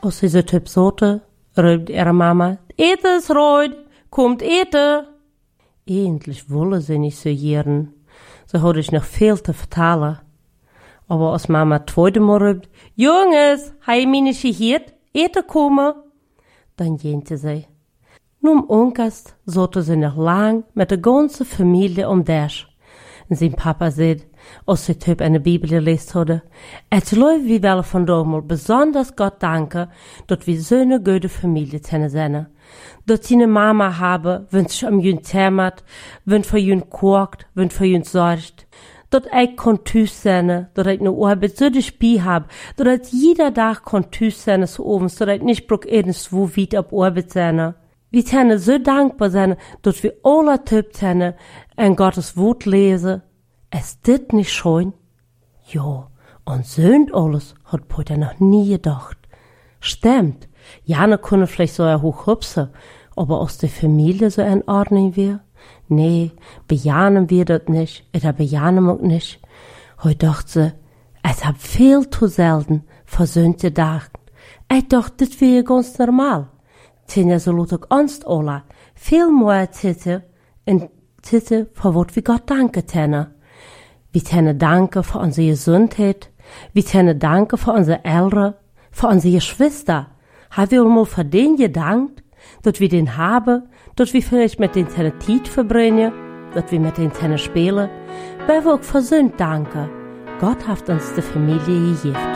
Als sie so typ sote, riep ihre Mama, Ete ist reut, kommt Ete. Eigentlich wolle sie nicht so jeren. So hatte ich noch viel zu vertellen. Aber als Mama zweite Mal riep, Junges, hei mich nicht gehört, Ete kommen. Dann gähnte sie. Nun Onkast sollte sie noch lang mit der ganzen Familie Dash. Und sein Papa sagt, als sie typ eine Bibel gelesen hatte, es läuft wie wel von damals besonders Gott danken, dass wir so eine gute Familie sind. Dass sie eine Mama haben, wenn sich jün zämmert, wenn für jün kocht, wenn für jün sorgt. Dass ich kontus sein, dass ich eine Arbeit so dabei hab, dass ich jeder Tag kontus sein so oben, dass ich nicht brauch irgendwo weit auf Arbeit sein. Wir sind so dankbar sein, dass wir alle Typ sind, ein Gottes Wort lesen. Ist das nicht schön? Ja, und so und alles hat Peter noch nie gedacht. Stimmt, Jana können vielleicht so hoch hüpsen, aber aus der Familie so in Ordnung wir? Nee, bejahen wir das nicht, oder bejahen wir nicht. Heute dachte sie, es hab viel zu selten versöhnt gedacht. Ich dachte, das wäre ganz normal. Tinja so lot ook Angst olla, viel mehr Titte, und Titte, für was wir Gott danke tenne. Wir tenne danke für unsere Gesundheit, wir tenne danke für unsere Eltern, für unsere Geschwister. Haben wir mal für den gedankt, dass wir den haben, dass wir vielleicht mit den Tenne Zeit verbringen, dass wir mit den Tenne spielen, weil wir auch für Sünd danke. Gott hat uns die Familie gegeben.